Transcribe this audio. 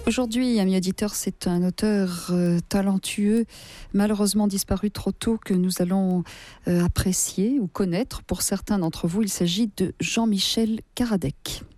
Aujourd'hui, amis auditeurs, c'est un auteur talentueux, malheureusement disparu trop tôt, que nous allons apprécier ou connaître. Pour certains d'entre vous, il s'agit de Jean-Michel Karadec.